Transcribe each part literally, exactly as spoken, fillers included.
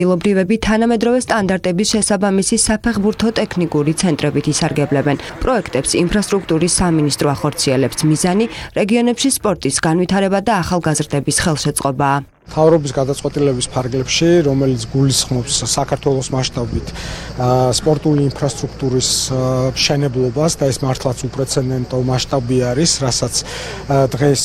ილობრივები თანამედროვე სტანდარტების შესაბამისი საფეხბურთო ტექნიკური ცენტრებით ისარგებლებენ. პროექტებს ინფრასტრუქტურის სამინისტრო ახორციელებს. მიზანი რეგიონებში სპორტის განვითარება და ახალგაზრდების ხელშეწყობაა. მთავრობის გადაწყვეტილების ფარგლებში, რომელიც გულისხმობს საქართველოს მასშტაბით სპორტული ინფრასტრუქტურის მშენებლობას და ეს მართლაც უპრეცედენტო მასშტაბი არის, რასაც დღეს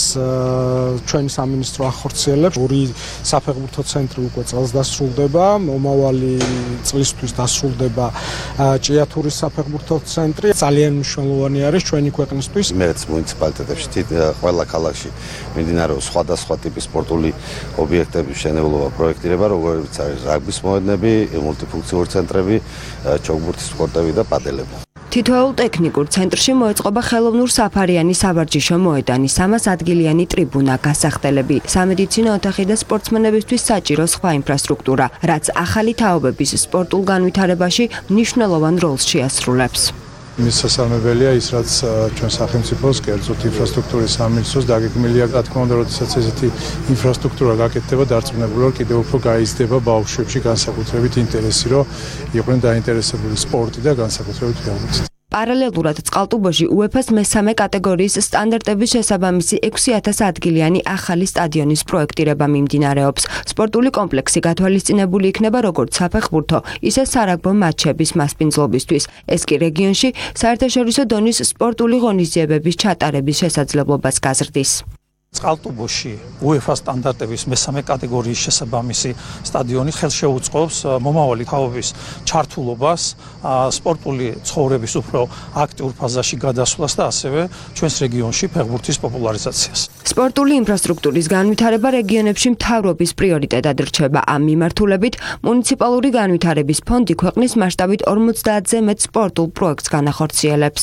ჩვენი სამინისტრო ახორციელებს. ორი საფეხბურთო ცენტრი უკვე წელს დასრულდება, მომავალი წლისთვის დასრულდება ჭიათურის საფეხბურთო ცენტრი. ძალიან მნიშვნელოვანი არის ჩვენი ქვეყნისთვის. მეც მუნიციპალიტეტებში ყველა ქალაქში მიმდინარეობს სხვადასხვა ტიპის სპორტული ობიექტების მშენებლობა, პროექტირება, როგორც არის რაგბის მოედნები, მულტიფუნქციური ცენტრები, ჩოგბურთის კორტები და პადელები. თითოეულ ტექნიკურ ცენტრში მოეწყობა ხელოვნურ საფარიანი სავარჯიშო მოედანი, სამას ადგილიანი ტრიბუნა, გასახდელები, სამედიცინო ოთახი და სპორტსმენებისთვის საჭირო სხვა ინფრასტრუქტურა, რაც ახალი თაობების სპორტულ განვითარებაში მნიშვნელოვან როლს შეასრულებს. მის სასწაულებელია ის, რაც ჩვენ სახელმწიფოს, კერძოდ ინფრასტრუქტურის სამინისტროს დაგეგმილია, რა თქმა უნდა, როდესაც ესეთი ინფრასტრუქტურა გაკეთდება, დარწმუნებული ვარ, კიდევ უფრო გაიზრდება ბავშვებში განსაკუთრებით ინტერესი, რომ იყვნენ დაინტერესებული სპორტი და განსაკუთრებით ფეხბურთით. პარალელურად წყალტუბოში უეფას მესამე კატეგორიის სტანდარტების შესაბამისი ექვსი ათას ადგილიანი ახალი სტადიონის პროექტირება მიმდინარეობს. სპორტული კომპლექსი გათვალისწინებული იქნება როგორც საფეხბურთო, ისე სარაგბო მატჩების მასპინძლობისთვის. ეს კი რეგიონში საერთაშორისო დონის სპორტული ღონისძიებების ჩატარების შესაძლებლობას გაზრდის. წყალტუბოში უეფა სტანდარტების მესამე კატეგორიის შესაბამისი სტადიონი ხელშეუწყობს მომავალი თაობის ჩართულობას, სპორტული ცხოვრების უფრო აქტიურ ფაზაში გადასვლას და ასევე ჩვენს რეგიონში ფეხბურთის პოპულარიზაციას. სპორტული ინფრასტრუქტურის განვითარება რეგიონებში მთავრობის პრიორიტეტად რჩება. ამ მიმართულებით მუნიციპალური განვითარების ფონდი ქვეყნის მასშტაბით ორმოცდაათზე მეტ სპორტულ პროექტს განახორციელებს.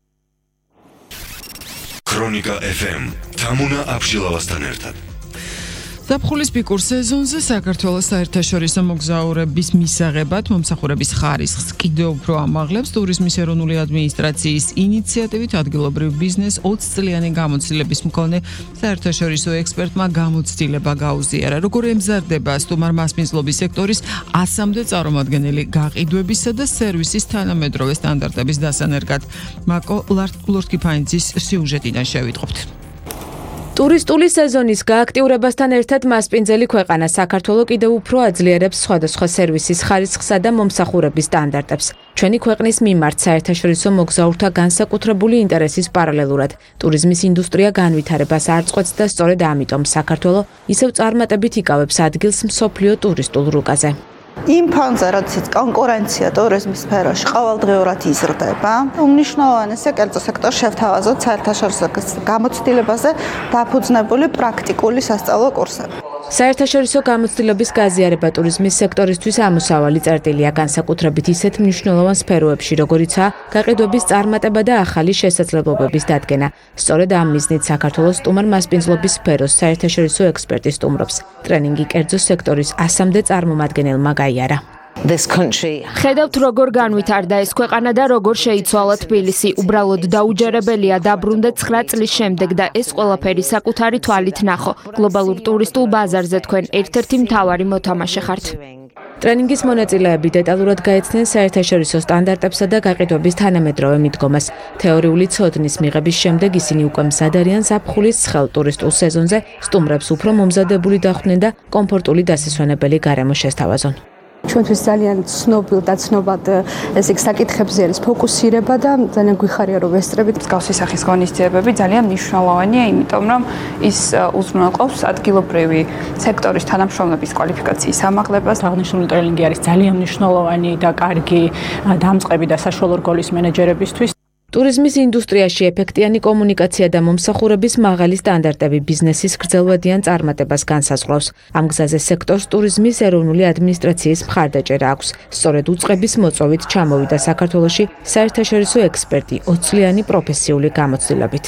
ქრონიკა ეფ ემ თამუნა აბშილავასთან ერთად. ზაფხულის პიკურ სეზონზე საქართველოს საერთაშორისო მოგზაურების მისაღებად მომსახურების ხარისხს კიდევ უფრო ამაღლებს ტურიზმის ეროვნული ადმინისტრაციის ინიციატივით ადგილობრივ ბიზნეს ოცი წლიანი გამოცდილების მქონე საერთაშორისო ექსპერტმა გამოცდილება გაუზიარა. როგორ ემზადდება სტუმარ მასპინძლობის სექტორის ასამდე წარმომადგენელი გაყიდვებისა და სერვისის თანამედროვე სტანდარტების დასანერგად. მაკო ლორთკიფანიძის სიუჟეტიდან შევიტყობთ. ტურისტული სეზონის გააქტიურებასთან ერთად მასპინძელი ქვეყანა საქართველოს კიდევ უფრო აძლიერებს სხვადასხვა სერვისის ხარისხსა და მომსახურების სტანდარტებს. ჩვენი ქვეყნის მიმართ საერთაშორისო მოგზაურთა განსაკუთრებული ინტერესის პარალელურად ტურიზმის ინდუსტრია განვითარებას არწყვეტს და სწორედ ამიტომ საქართველოს ისევ წარმატებით იკავებს ადგილს მსოფლიო ტურისტულ რუკაზე. იმ ფონზე, როდესაც კონკურენცია ტურიზმის სფეროში ყოველდღიურად იზრდება, უმნიშვნელოვანესია კერძო სექტორს შევთავაზოთ საერთაშორისო გამოცდილებაზე დაფუძნებული პრაქტიკული სასწავლო კურსები. საერთაშორისო გამოცდილების გაზიარება ტურიზმის სექტორისთვის ამოსავალი წერტილია განსაკუთრებით ისეთ მნიშვნელოვან სფეროებში, როგორიცაა გაყიდვების წარმატება და ახალი შესაძლებლობების დადგენა. სწორედ ამ მიზნით საქართველოს სტუმარ მასპინძლობის სფეროს საერთაშორისო ექსპერტი სტუმრობს. ტრენინგი კერძო სექტორის ასამდე წარმომადგენელმა გაიარა. ხედავთ როგორ განვითარდა ეს ქვეყანა და როგორ შეიცვალა თბილისი. უბრალოდ დაუჯერებელია დაბრუნდა ცხრა წლის შემდეგ და ეს ყველაფერი საკუთარი თვალით ნახო. გლობალურ ტურისტულ ბაზარზე თქვენ ერთ-ერთი მთავარი მოთამაშე ხართ. ტრენინგის მონაწილეები დეტალურად გაეცნენ საერთაშორისო სტანდარტებსა და გაყიდვების თანამედროვე მიდგომას. თეორიული ცოდნის მიღების შემდეგ ისინი უკვე მზად არიან ზაფხულის ცხელ ტურისტულ სეზონზე სტუმრებს უფრო მომზადებული დახვდნენ და კომფორტული დასასვენებელი გარემო შესთავაზონ. ჩვენთვის ძალიან ცნობილ და ცნობად ეს საკითხებზე არის ფოკუსირება და ძალიან გვიხარია რომ ვესწრებით მსგავსი სახის ღონისძიებები ძალიან მნიშვნელოვანია, იმიტომ რომ ის უზრუნველყოფს ადგილობრივი სექტორის თანამშრომლების კვალიფიკაციის ამაღლებას. აღნიშნული ტრენინგი არის ძალიან მნიშვნელოვანი და კარგი დამწყები და საშუალო რგოლის მენეჯერებისთვის. ტურიზმის ინდუსტრიაში ეფექტიანი კომუნიკაცია და მომსახურების მაღალი სტანდარტები ბიზნესის გრძელვადიან წარმატებას განსაზღვრავს. ამ გზაზე სექტორს ტურიზმის ეროვნული ადმინისტრაციის მხარდაჭერა აქვს. სწორედ უწყების მოწვევით ჩამოვიდა საქართველოში საერთაშორისო ექსპერტი ოცლიანი პროფესიული გამოცდილებით.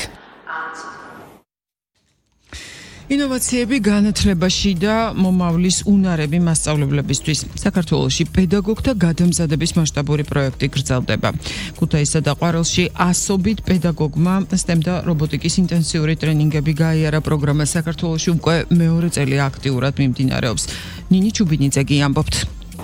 ინოვაციები განათლებაში და მომავლის უნარები მასწავლებლებისთვის. საქართველოში პედაგოგთა გადამზადების მასშტაბური პროექტი გრძელდება. ქუთაისსა და ყვარელში ასობით პედაგოგმა STEM და რობოტიკის ინტენსიური ტრენინგები გაიარა. პროგრამა საქართველოში უკვე მეორე წელი აქტიურად მიმდინარეობს. ნინი ჩუბინიძე კი ამბობთ.